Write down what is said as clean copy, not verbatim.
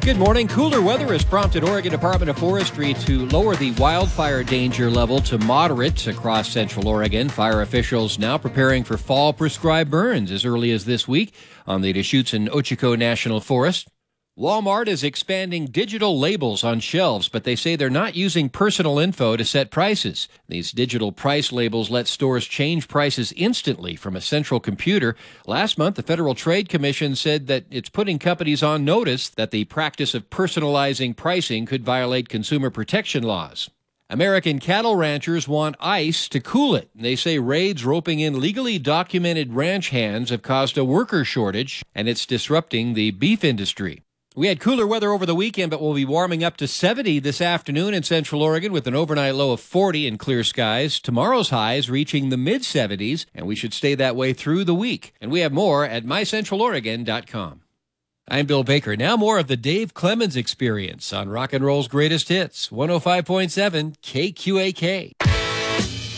Good morning. Cooler weather has prompted Oregon Department of Forestry to lower the wildfire danger level to moderate across central Oregon. Fire officials now preparing for fall prescribed burns as early as this week on the Deschutes and Ochiko National Forest. Walmart is expanding digital labels on shelves, but they say they're not using personal info to set prices. These digital price labels let stores change prices instantly from a central computer. Last month, the Federal Trade Commission said that it's putting companies on notice that the practice of personalizing pricing could violate consumer protection laws. American cattle ranchers want ICE to cool it. They say raids roping in legally documented ranch hands have caused a worker shortage, and it's disrupting the beef industry. We had cooler weather over the weekend, but we'll be warming up to 70 this afternoon in Central Oregon with an overnight low of 40 and clear skies. Tomorrow's highs reaching the mid-70s, and we should stay that way through the week. And we have more at mycentraloregon.com. I'm Bill Baker. Now more of the Dave Clemens Experience on Rock and Roll's Greatest Hits, 105.7 KQAK.